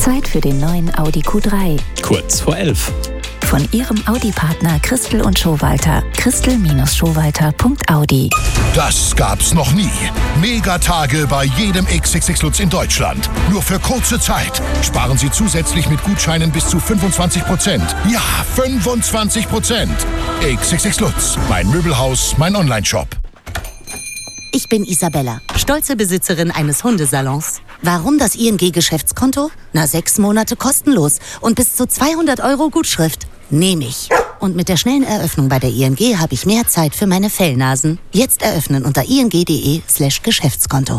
Zeit für den neuen Audi Q3. Kurz vor 11. Von Ihrem Audi-Partner Christel und Schowalter. Christel-Schowalter.audi. Das gab's noch nie. Megatage bei jedem XXX Lutz in Deutschland. Nur für kurze Zeit. Sparen Sie zusätzlich mit Gutscheinen bis zu 25%. Ja, 25%. XXX Lutz. Mein Möbelhaus, mein Onlineshop. Ich bin Isabella, stolze Besitzerin eines Hundesalons. Warum das ING-Geschäftskonto? 6 Monate kostenlos und bis zu 200 € Gutschrift. Nehme ich. Und mit der schnellen Eröffnung bei der ING habe ich mehr Zeit für meine Fellnasen. Jetzt eröffnen unter ing.de/Geschäftskonto.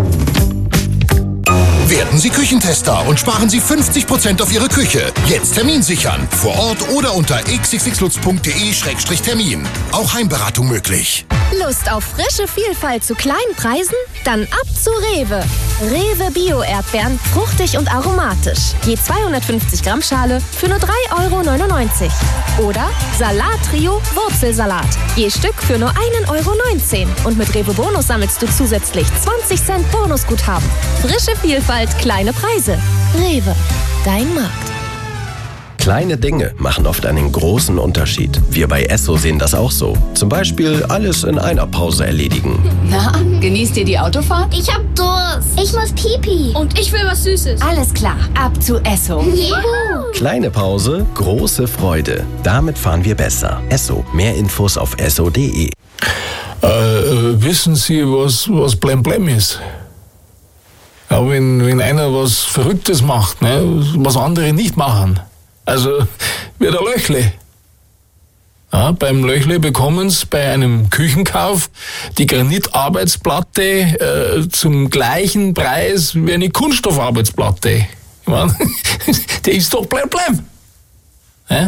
Werden Sie Küchentester und sparen Sie 50% auf Ihre Küche. Jetzt Termin sichern. Vor Ort oder unter xxxlutz.de/Termin. Auch Heimberatung möglich. Lust auf frische Vielfalt zu kleinen Preisen? Dann ab zu Rewe. Rewe Bio-Erdbeeren, fruchtig und aromatisch. Je 250 Gramm Schale für nur 3,99 €. Oder Salat-Trio Wurzelsalat. Je Stück für nur 1,19 €. Und mit Rewe Bonus sammelst du zusätzlich 20 Cent Bonusguthaben. Frische Vielfalt, kleine Preise. Rewe, dein Markt. Kleine Dinge machen oft einen großen Unterschied. Wir bei Esso sehen das auch so. Zum Beispiel alles in einer Pause erledigen. Na, genießt ihr die Autofahrt? Ich hab Durst. Ich muss Pipi. Und ich will was Süßes. Alles klar, ab zu Esso. Juhu. Kleine Pause, große Freude. Damit fahren wir besser. Esso. Mehr Infos auf esso.de. Wissen Sie, was Blemblem ist? Ja, wenn einer was Verrücktes macht, ne, was andere nicht machen. Also wie der Löchle. Ja, beim Löchle bekommen Sie bei einem Küchenkauf die Granitarbeitsplatte zum gleichen Preis wie eine Kunststoffarbeitsplatte. Ich meine, die ist doch Blemblem. Ja?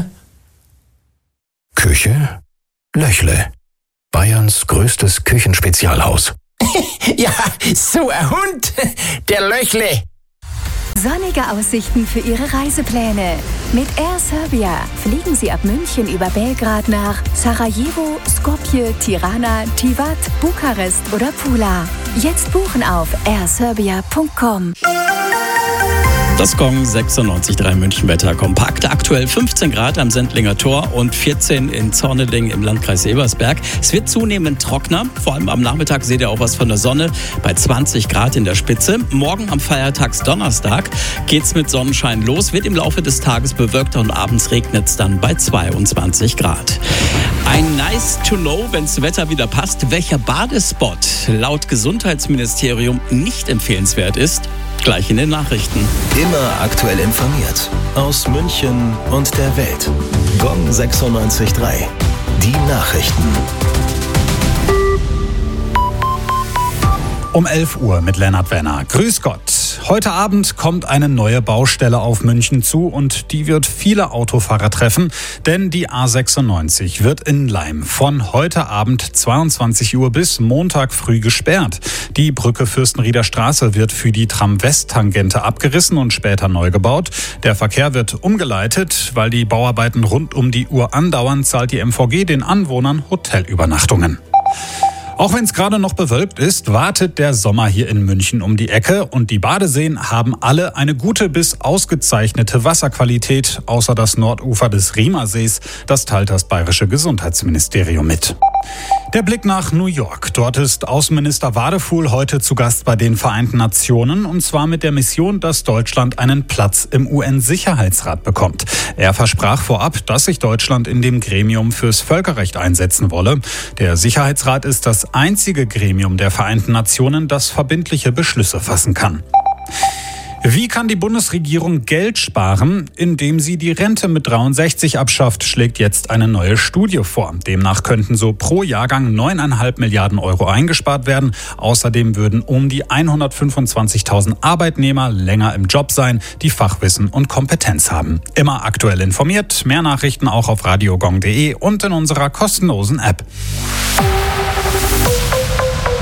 Küche? Löchle. Bayerns größtes Küchenspezialhaus. Ja, so ein Hund, der Löchle. Sonnige Aussichten für Ihre Reisepläne. Mit Air Serbia fliegen Sie ab München über Belgrad nach Sarajevo, Skopje, Tirana, Tivat, Bukarest oder Pula. Jetzt buchen auf airserbia.com. Das Gong 96,3 München-Wetter kompakt. Aktuell 15 Grad am Sendlinger Tor und 14 in Zorneling im Landkreis Ebersberg. Es wird zunehmend trockener. Vor allem am Nachmittag seht ihr auch was von der Sonne bei 20 Grad in der Spitze. Morgen am Feiertagsdonnerstag geht's mit Sonnenschein los. Wird im Laufe des Tages bewölkter und abends regnet es dann bei 22 Grad. Ein nice to know, wenn's Wetter wieder passt, welcher Badespot laut Gesundheitsministerium nicht empfehlenswert ist. Gleich in den Nachrichten. Immer aktuell informiert. Aus München und der Welt. Gong 96,3. Die Nachrichten. Um 11 Uhr mit Lennart Wenner. Grüß Gott. Heute Abend kommt eine neue Baustelle auf München zu und die wird viele Autofahrer treffen, denn die A96 wird in Laim von heute Abend 22 Uhr bis Montag früh gesperrt. Die Brücke Fürstenrieder Straße wird für die Tram-West-Tangente abgerissen und später neu gebaut. Der Verkehr wird umgeleitet. Weil die Bauarbeiten rund um die Uhr andauern, zahlt die MVG den Anwohnern Hotelübernachtungen. Auch wenn es gerade noch bewölkt ist, wartet der Sommer hier in München um die Ecke und die Badeseen haben alle eine gute bis ausgezeichnete Wasserqualität, außer das Nordufer des Riemersees. Das teilt das bayerische Gesundheitsministerium mit. Der Blick nach New York. Dort ist Außenminister Wadefuhl heute zu Gast bei den Vereinten Nationen und zwar mit der Mission, dass Deutschland einen Platz im UN-Sicherheitsrat bekommt. Er versprach vorab, dass sich Deutschland in dem Gremium fürs Völkerrecht einsetzen wolle. Der Sicherheitsrat ist das einzige Gremium der Vereinten Nationen, das verbindliche Beschlüsse fassen kann. Wie kann die Bundesregierung Geld sparen, indem sie die Rente mit 63 abschafft, schlägt jetzt eine neue Studie vor. Demnach könnten so pro Jahrgang 9,5 Milliarden Euro eingespart werden. Außerdem würden um die 125.000 Arbeitnehmer länger im Job sein, die Fachwissen und Kompetenz haben. Immer aktuell informiert, mehr Nachrichten auch auf radiogong.de und in unserer kostenlosen App.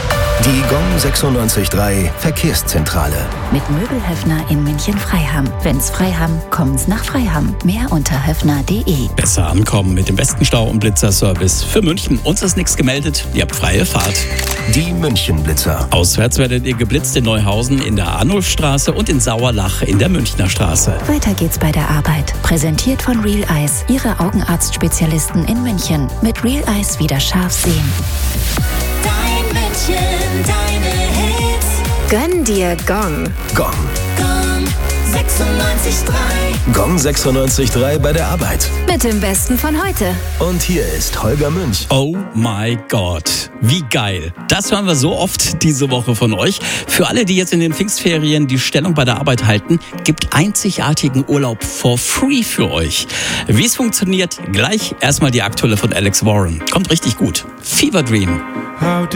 Die GONG 96.3 Verkehrszentrale. Mit Möbelhöfner in München-Freiham. Wenn's Freiham, kommen's nach Freiham. Mehr unter höfner.de. Besser ankommen mit dem besten Stau- und Blitzerservice für München. Uns ist nichts gemeldet, ihr habt freie Fahrt. Die München-Blitzer. Auswärts werdet ihr geblitzt in Neuhausen in der Arnulfstraße und in Sauerlach in der Münchner Straße. Weiter geht's bei der Arbeit. Präsentiert von Real Eyes, Ihre Augenarztspezialisten in München. Mit Real Eyes wieder scharf sehen. Dein München, deine Hits. Gönn dir Gong. Gong. Gong 96.3. GONG 96.3 bei der Arbeit. Mit dem Besten von heute. Und hier ist Holger Münch. Oh my God, wie geil. Das hören wir so oft diese Woche von euch. Für alle, die jetzt in den Pfingstferien die Stellung bei der Arbeit halten, gibt einzigartigen Urlaub for free für euch. Wie es funktioniert, gleich erstmal die aktuelle von Alex Warren. Kommt richtig gut. Fever Dream.